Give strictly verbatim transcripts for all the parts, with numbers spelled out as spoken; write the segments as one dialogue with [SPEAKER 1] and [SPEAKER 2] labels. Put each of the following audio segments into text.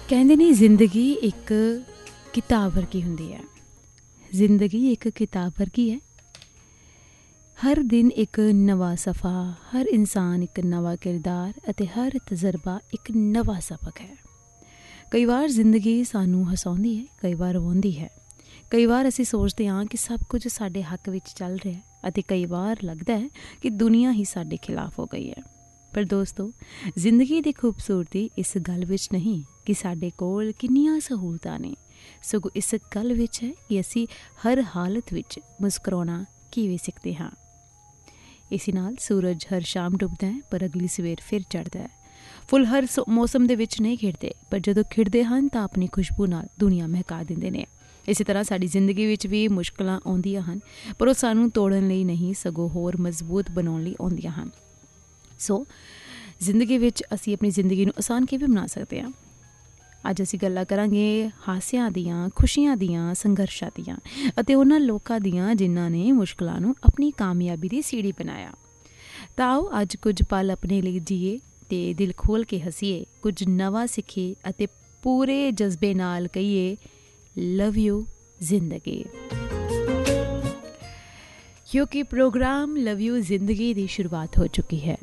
[SPEAKER 1] ਕਹਿੰਦੇ ਨੇ ਜ਼ਿੰਦਗੀ ਇੱਕ ਕਿਤਾਬ ਵਰਗੀ ਹੁੰਦੀ ਹੈ। ਜ਼ਿੰਦਗੀ ਇੱਕ ਕਿਤਾਬ ਵਰਗੀ ਹੈ। ਹਰ ਦਿਨ ਇੱਕ ਨਵਾਂ ਸਫ਼ਾ, ਹਰ ਇਨਸਾਨ ਇੱਕ ਨਵਾਂ ਕਿਰਦਾਰ ਅਤੇ ਹਰ ਤਜਰਬਾ ਇੱਕ ਨਵਾਂ ਸਬਕ ਹੈ। ਕਈ ਵਾਰ ਜ਼ਿੰਦਗੀ ਸਾਨੂੰ ਹਸਾਉਂਦੀ ਹੈ, ਕਈ ਵਾਰ ਰਵਾਉਂਦੀ ਹੈ। ਕਈ ਵਾਰ ਅਸੀਂ ਸੋਚਦੇ ਹਾਂ ਕਿ ਸਭ ਕੁਝ ਸਾਡੇ ਹੱਕ ਵਿੱਚ ਚੱਲ ਰਿਹਾ ਹੈ ਅਤੇ ਕਈ ਵਾਰ ਲੱਗਦਾ ਹੈ ਕਿ ਦੁਨੀਆ ਹੀ ਸਾਡੇ ਖਿਲਾਫ ਹੋ ਗਈ ਹੈ। ਪਰ ਦੋਸਤੋ, ਜ਼ਿੰਦਗੀ ਦੀ ਖੂਬਸੂਰਤੀ ਇਸ ਗੱਲ ਵਿੱਚ ਨਹੀਂ ਕਿ ਸਾਡੇ ਕੋਲ ਕਿੰਨੀਆਂ ਸਹੂਲਤਾਂ ਨੇ, ਸਗੋਂ ਇਸ ਗੱਲ ਵਿੱਚ ਹੈ ਕਿ ਅਸੀਂ ਹਰ ਹਾਲਤ ਵਿੱਚ ਮੁਸਕਰਾਉਣਾ ਕਿਵੇਂ ਸਿੱਖਦੇ ਹਾਂ। ਇਸੇ ਨਾਲ ਸੂਰਜ ਹਰ ਸ਼ਾਮ ਡੁੱਬਦਾ ਹੈ ਪਰ ਅਗਲੀ ਸਵੇਰ ਫਿਰ ਚੜ੍ਹਦਾ ਹੈ। ਫੁੱਲ ਹਰ ਮੌਸਮ ਦੇ ਵਿੱਚ ਨਹੀਂ ਖਿੜਦੇ, ਪਰ ਜਦੋਂ ਖਿੜਦੇ ਹਨ ਤਾਂ ਆਪਣੀ ਖੁਸ਼ਬੂ ਨਾਲ ਦੁਨੀਆ ਮਹਿਕਾ ਦਿੰਦੇ ਨੇ। ਇਸੇ ਤਰ੍ਹਾਂ ਸਾਡੀ ਜ਼ਿੰਦਗੀ ਵਿੱਚ ਵੀ ਮੁਸ਼ਕਲਾਂ ਆਉਂਦੀਆਂ ਹਨ, ਪਰ ਉਹ ਸਾਨੂੰ ਤੋੜਨ ਲਈ ਨਹੀਂ ਸਗੋਂ ਹੋਰ ਮਜ਼ਬੂਤ ਬਣਾਉਣ ਲਈ ਆਉਂਦੀਆਂ ਹਨ। ਸੋ ਜ਼ਿੰਦਗੀ ਵਿੱਚ ਅਸੀਂ ਆਪਣੀ ਜ਼ਿੰਦਗੀ ਨੂੰ ਆਸਾਨ ਕਿਵੇਂ ਬਣਾ ਸਕਦੇ ਹਾਂ? ਅੱਜ ਅਸੀਂ ਗੱਲਾਂ ਕਰਾਂਗੇ ਹਾਸਿਆਂ ਦੀਆਂ, ਖੁਸ਼ੀਆਂ ਦੀਆਂ, ਸੰਘਰਸ਼ਾਂ ਦੀਆਂ ਅਤੇ ਉਹਨਾਂ ਲੋਕਾਂ ਦੀਆਂ ਜਿਨ੍ਹਾਂ ਨੇ ਮੁਸ਼ਕਲਾਂ ਨੂੰ ਆਪਣੀ ਕਾਮਯਾਬੀ ਦੀ ਸੀੜੀ ਬਣਾਇਆ। ਤਾਂ ਆਓ ਅੱਜ ਕੁਝ ਪਲ ਆਪਣੇ ਲਈ ਜੀਏ ਅਤੇ ਦਿਲ ਖੋਲ੍ਹ ਕੇ ਹੱਸੀਏ, ਕੁਝ ਨਵਾਂ ਸਿੱਖੀਏ ਅਤੇ ਪੂਰੇ ਜਜ਼ਬੇ ਨਾਲ ਕਹੀਏ ਲਵ ਯੂ ਜ਼ਿੰਦਗੀ। ਕਿਉਂਕਿ ਪ੍ਰੋਗਰਾਮ ਲਵ ਯੂ ਜ਼ਿੰਦਗੀ ਦੀ ਸ਼ੁਰੂਆਤ ਹੋ ਚੁੱਕੀ ਹੈ।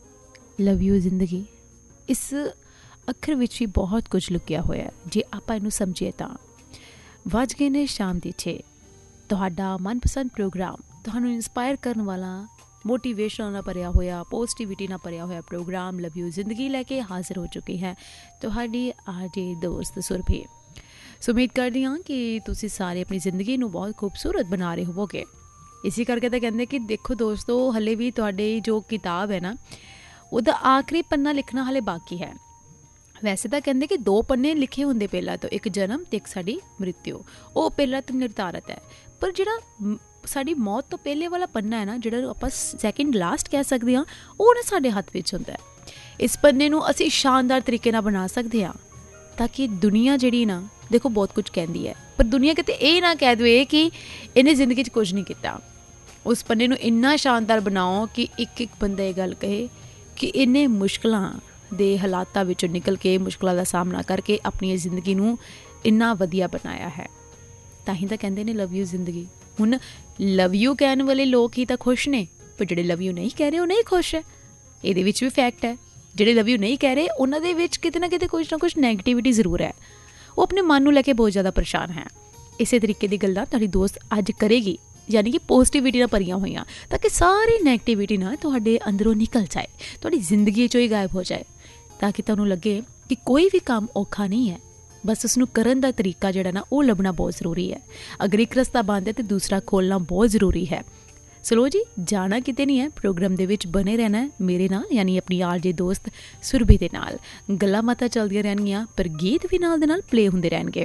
[SPEAKER 1] ਲਵ ਯੂ ਜ਼ਿੰਦਗੀ, ਇਸ ਅੱਖਰ ਵਿੱਚ ਵੀ ਬਹੁਤ ਕੁਝ ਲੁਕਿਆ ਹੋਇਆ। ਜੇ ਆਪਾਂ ਇਹਨੂੰ ਸਮਝੀਏ ਤਾਂ ਵੱਜ ਗਏ ਨੇ ਸ਼ਾਮ ਦੇ ਛੇ। ਤੁਹਾਡਾ ਮਨਪਸੰਦ ਪ੍ਰੋਗਰਾਮ, ਤੁਹਾਨੂੰ ਇੰਸਪਾਇਰ ਕਰਨ ਵਾਲਾ, ਮੋਟੀਵੇਸ਼ਨ ਨਾਲ ਭਰਿਆ ਹੋਇਆ, ਪੋਜ਼ੀਟਿਵਿਟੀ ਨਾਲ ਭਰਿਆ ਹੋਇਆ ਪ੍ਰੋਗਰਾਮ ਲਵ ਯੂ ਜ਼ਿੰਦਗੀ ਲੈ ਕੇ ਹਾਜ਼ਰ ਹੋ ਚੁੱਕੀ ਹੈ ਤੁਹਾਡੀ ਆਰਜੇ ਦੋਸਤ ਸੁਰਭੀ। ਸੋ ਉਮੀਦ ਕਰਦੀ ਹਾਂ ਕਿ ਤੁਸੀਂ ਸਾਰੇ ਆਪਣੀ ਜ਼ਿੰਦਗੀ ਨੂੰ ਬਹੁਤ ਖੂਬਸੂਰਤ ਬਣਾ ਰਹੇ ਹੋਵੋਗੇ। ਇਸੇ ਕਰਕੇ ਤਾਂ ਕਹਿੰਦੇ ਕਿ ਦੇਖੋ ਦੋਸਤੋ, ਹਲੇ ਵੀ ਤੁਹਾਡੀ ਜੋ ਕਿਤਾਬ ਹੈ ਨਾ, ਉਹਦਾ ਆਖਰੀ ਪੰਨਾ ਲਿਖਣਾ ਹਾਲੇ ਬਾਕੀ ਹੈ। ਵੈਸੇ ਤਾਂ ਕਹਿੰਦੇ ਕਿ ਦੋ ਪੰਨੇ ਲਿਖੇ ਹੁੰਦੇ ਪਹਿਲਾਂ ਤੋਂ, ਇੱਕ ਜਨਮ ਅਤੇ ਇੱਕ ਸਾਡੀ ਮ੍ਰਿਤਿੂ। ਉਹ ਪਹਿਲਾਂ ਤੋਂ ਨਿਰਧਾਰਤ ਹੈ, ਪਰ ਜਿਹੜਾ ਸਾਡੀ ਮੌਤ ਤੋਂ ਪਹਿਲੇ ਵਾਲਾ ਪੰਨਾ ਹੈ ਨਾ, ਜਿਹੜਾ ਆਪਾਂ ਸੈਕਿੰਡ ਲਾਸਟ ਕਹਿ ਸਕਦੇ ਹਾਂ, ਉਹ ਨਾ ਸਾਡੇ ਹੱਥ ਵਿੱਚ ਹੁੰਦਾ ਹੈ। ਇਸ ਪੰਨੇ ਨੂੰ ਅਸੀਂ ਸ਼ਾਨਦਾਰ ਤਰੀਕੇ ਨਾਲ ਬਣਾ ਸਕਦੇ ਹਾਂ ਤਾਂ ਕਿ ਦੁਨੀਆ ਜਿਹੜੀ ਨਾ, ਦੇਖੋ ਬਹੁਤ ਕੁਝ ਕਹਿੰਦੀ ਹੈ, ਪਰ ਦੁਨੀਆ ਕਿਤੇ ਇਹ ਨਾ ਕਹਿ ਦੇਵੇ ਕਿ ਇਹਨੇ ਜ਼ਿੰਦਗੀ 'ਚ ਕੁਝ ਨਹੀਂ ਕੀਤਾ। ਉਸ ਪੰਨੇ ਨੂੰ ਇੰਨਾ ਸ਼ਾਨਦਾਰ ਬਣਾਓ ਕਿ ਇੱਕ ਇੱਕ ਬੰਦਾ ਇਹ ਗੱਲ ਕਹੇ ਕਿ ਇਹਨੇ ਮੁਸ਼ਕਲਾਂ ਦੇ ਹਾਲਾਤਾਂ ਵਿੱਚੋਂ ਨਿਕਲ ਕੇ, ਮੁਸ਼ਕਲਾਂ ਦਾ ਸਾਹਮਣਾ ਕਰਕੇ ਆਪਣੀ ਜ਼ਿੰਦਗੀ ਨੂੰ ਇੰਨਾ ਵਧੀਆ ਬਣਾਇਆ ਹੈ। ਤਾਂ ਹੀ ਤਾਂ ਕਹਿੰਦੇ ਨੇ ਲਵ ਯੂ ਜ਼ਿੰਦਗੀ। ਹੁਣ ਲਵ ਯੂ ਕਹਿਣ ਵਾਲੇ ਲੋਕ ਹੀ ਤਾਂ ਖੁਸ਼ ਨੇ, ਪਰ ਜਿਹੜੇ ਲਵ ਯੂ ਨਹੀਂ ਕਹਿ ਰਹੇ ਉਹ ਨਹੀਂ ਖੁਸ਼ ਹੈ। ਇਹਦੇ ਵਿੱਚ ਵੀ ਫੈਕਟ ਹੈ। ਜਿਹੜੇ ਲਵ ਯੂ ਨਹੀਂ ਕਹਿ ਰਹੇ ਉਹਨਾਂ ਦੇ ਵਿੱਚ ਕਿਤੇ ਨਾ ਕਿਤੇ ਕੁਝ ਨਾ ਕੁਝ ਨੈਗੇਟਿਵਿਟੀ ਜ਼ਰੂਰ ਹੈ। ਉਹ ਆਪਣੇ ਮਨ ਨੂੰ ਲੈ ਕੇ ਬਹੁਤ ਜ਼ਿਆਦਾ ਪਰੇਸ਼ਾਨ ਹੈ। ਇਸੇ ਤਰੀਕੇ ਦੀ ਗੱਲਾਂ ਤੁਹਾਡੀ ਦੋਸਤ ਅੱਜ ਕਰੇਗੀ, ਯਾਨੀ ਕਿ ਪੋਜ਼ੀਟਿਵਿਟੀ ਨਾਲ ਭਰੀਆਂ ਹੋਈਆਂ, ਤਾਂ ਕਿ ਸਾਰੀ ਨੈਗੇਟਿਵਿਟੀ ਨਾ ਤੁਹਾਡੇ ਅੰਦਰੋਂ ਨਿਕਲ ਜਾਏ, ਤੁਹਾਡੀ ਜ਼ਿੰਦਗੀ 'ਚੋਂ ਹੀ ਗਾਇਬ ਹੋ ਜਾਏ, ਤਾਂ ਕਿ ਤੁਹਾਨੂੰ ਲੱਗੇ ਕਿ ਕੋਈ ਵੀ ਕੰਮ ਔਖਾ ਨਹੀਂ ਹੈ, ਬਸ ਉਸਨੂੰ ਕਰਨ ਦਾ ਤਰੀਕਾ ਜਿਹੜਾ ਨਾ ਉਹ ਲੱਭਣਾ ਬਹੁਤ ਜ਼ਰੂਰੀ ਹੈ। ਅਗਰ ਇੱਕ ਰਸਤਾ ਬੰਦ ਹੈ ਤਾਂ ਦੂਸਰਾ ਖੋਲ੍ਹਣਾ ਬਹੁਤ ਜ਼ਰੂਰੀ ਹੈ। ਚਲੋ ਜੀ, ਜਾਣਾ ਕਿਤੇ ਨਹੀਂ ਹੈ, ਪ੍ਰੋਗਰਾਮ ਦੇ ਵਿੱਚ ਬਣੇ ਰਹਿਣਾ ਮੇਰੇ ਨਾਲ, ਯਾਨੀ ਆਪਣੀ ਆਰਜੇ ਦੋਸਤ ਸੁਰਭੀ ਦੇ ਨਾਲ। ਗੱਲਾਂ ਬਾਤਾਂ ਚੱਲਦੀਆਂ ਰਹਿਣਗੀਆਂ, ਪਰ ਗੀਤ ਵੀ ਨਾਲ ਦੇ ਨਾਲ ਪਲੇ ਹੁੰਦੇ ਰਹਿਣਗੇ।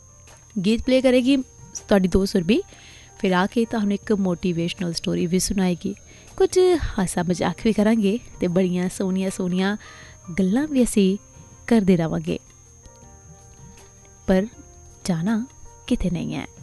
[SPEAKER 1] ਗੀਤ ਪਲੇ ਕਰੇਗੀ ਤੁਹਾਡੀ ਦੋਸਤ ਸੁਰਭੀ, ਫਿਰ ਆ ਕੇ ਤੁਹਾਨੂੰ ਇੱਕ ਮੋਟੀਵੇਸ਼ਨਲ ਸਟੋਰੀ ਵੀ ਸੁਣਾਏਗੀ, ਕੁਝ ਹਾਸਾ ਮਜ਼ਾਕ ਵੀ ਕਰਾਂਗੇ ਅਤੇ ਬੜੀਆਂ ਸੋਹਣੀਆਂ ਸੋਹਣੀਆਂ ਗੱਲਾਂ ਵੀ ਅਸੀਂ ਕਰਦੇ ਰਹਾਂਗੇ। ਪਰ ਜਾਣਾ ਕਿਤੇ ਨਹੀਂ ਹੈ।